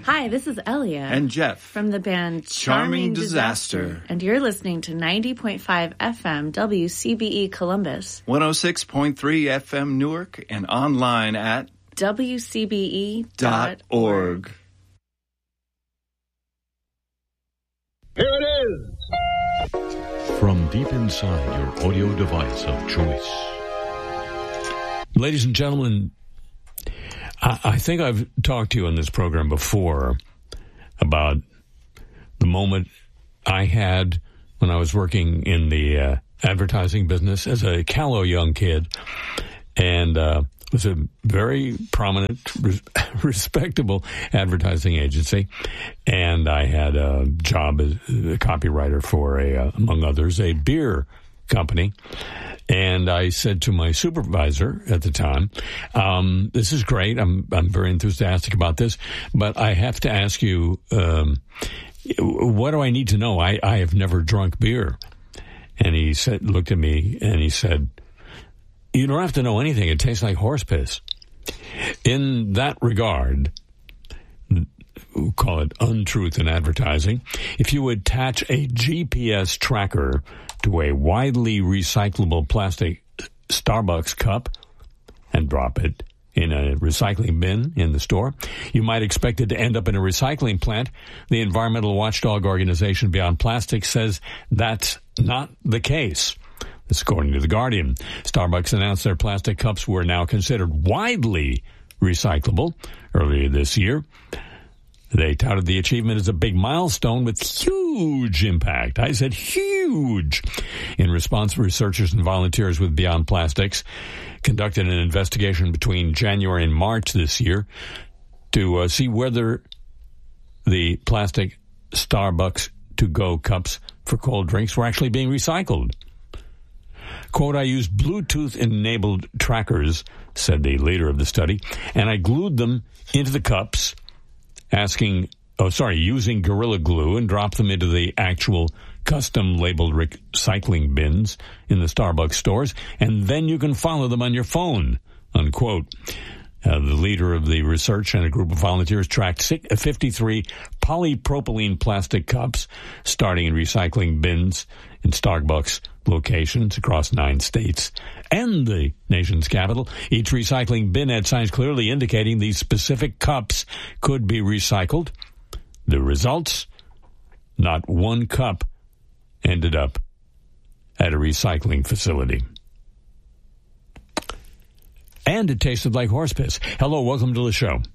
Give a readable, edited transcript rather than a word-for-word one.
Hi, this is Elia. And Jeff. From the band Charming Disaster. And you're listening to 90.5 FM WCBE Columbus. 106.3 FM Newark and online at WCBE.org. Here it is! From deep inside your audio device of choice. Ladies and gentlemen, I think I've talked to you on this program before about the moment I had when I was working in the advertising business as a callow young kid, and it was a very prominent, respectable advertising agency, and I had a job as a copywriter for, among others, a beer company. And I said to my supervisor at the time, this is great. I'm very enthusiastic about this, but I have to ask you, what do I need to know? I have never drunk beer. And he looked at me and he said, you don't have to know anything. It tastes like horse piss. In that regard, we'll call it untruth in advertising. If you attach a GPS tracker to a widely recyclable plastic Starbucks cup and drop it in a recycling bin in the store, you might expect it to end up in a recycling plant. The environmental watchdog organization Beyond Plastic says that's not the case. This according to The Guardian. Starbucks announced their plastic cups were now considered widely recyclable earlier this year. They touted the achievement as a big milestone with huge impact. I said huge. In response, researchers and volunteers with Beyond Plastics conducted an investigation between January and March this year to see whether the plastic Starbucks to-go cups for cold drinks were actually being recycled. Quote, I used Bluetooth-enabled trackers, said the leader of the study, and I glued them into the cups, using Gorilla Glue, and drop them into the actual custom-labeled recycling bins in the Starbucks stores, and then you can follow them on your phone, unquote. The leader of the research and a group of volunteers tracked 53 polypropylene plastic cups starting in recycling bins in Starbucks locations across 9 states and the nation's capital. Each recycling bin had signs clearly indicating these specific cups could be recycled. The results? Not one cup ended up at a recycling facility. And it tasted like horse piss. Hello, welcome to the show.